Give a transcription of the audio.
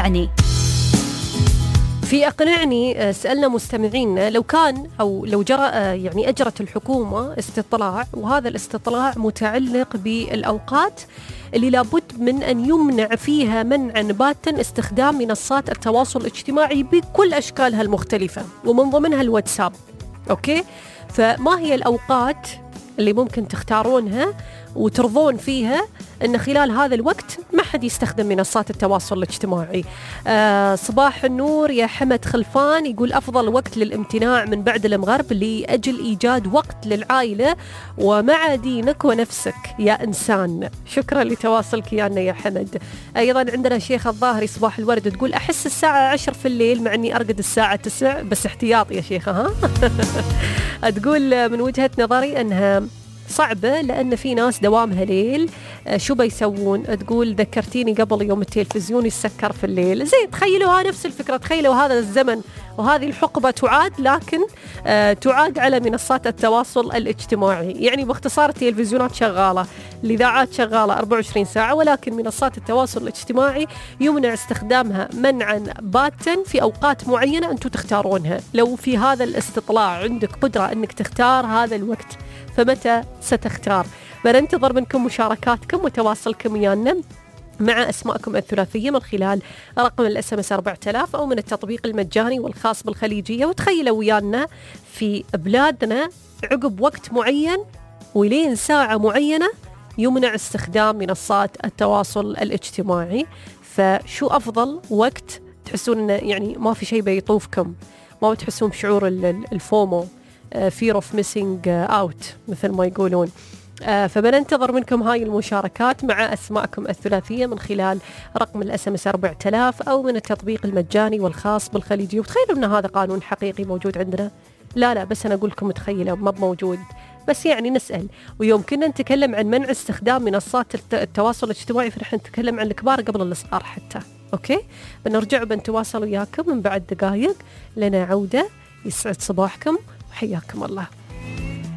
أقنعني. في أقنعني سألنا مستمعينا لو كان أو لو جرى يعني أجرت الحكومة استطلاع، وهذا الاستطلاع متعلق بالأوقات اللي لابد من أن يمنع فيها منعا باتا استخدام منصات التواصل الاجتماعي بكل أشكالها المختلفة ومن ضمنها الواتساب. أوكي، فما هي الأوقات اللي ممكن تختارونها وترضون فيها أن خلال هذا الوقت ما حد يستخدم منصات التواصل الاجتماعي؟ صباح النور يا حمد خلفان يقول أفضل وقت للامتناع من بعد المغرب لأجل إيجاد وقت للعائلة ومع دينك ونفسك يا إنسان. شكرا لتواصلك يا حمد. أيضا عندنا شيخ الظاهري صباح الورد تقول أحس الساعة 10 في الليل مع أني أرقد الساعة 9 بس احتياط يا شيخة ها. تقول من وجهة نظري أنها صعبة لأن في ناس دوامها ليل، شو بيسوون؟ تقول ذكرتيني قبل يوم التلفزيون يسكر في الليل. زين، تخيلوا نفس الفكرة، تخيلوا هذا الزمن وهذه الحقبة تعاد، لكن تعاد على منصات التواصل الاجتماعي. يعني باختصار التلفزيونات شغالة، الإذاعات شغالة 24 ساعة، ولكن منصات التواصل الاجتماعي يمنع استخدامها منعا باتا في أوقات معينة أنتم تختارونها. لو في هذا الاستطلاع عندك قدرة أنك تختار هذا الوقت، فمتى ستختار؟ بننتظر منكم مشاركاتكم وتواصلكم ويانا مع أسماءكم الثلاثية من خلال رقم الSMS 4000 أو من التطبيق المجاني والخاص بالخليجية. وتخيلوا ويانا في بلادنا عقب وقت معين ولين ساعة معينة يمنع استخدام منصات التواصل الاجتماعي، فشو أفضل وقت تحسون يعني ما في شيء بيطوفكم، ما بتحسون بشعور الفومو fear of missing out مثل ما يقولون؟ فبننتظر منكم هاي المشاركات مع أسماءكم الثلاثية من خلال رقم الSMS 4000 أو من التطبيق المجاني والخاص بالخليجي. وتخيلوا أن هذا قانون حقيقي موجود عندنا؟ لا بس أنا أقول لكم تخيلوا ما موجود، بس يعني نسأل. ويوم كنا نتكلم عن منع استخدام منصات التواصل الاجتماعي فنحن نتكلم عن الكبار قبل الصغار حتى. أوكي، بنرجع وبنتواصل وياكم من بعد دقائق، لنا عودة. يسعد صباحكم وحياكم الله.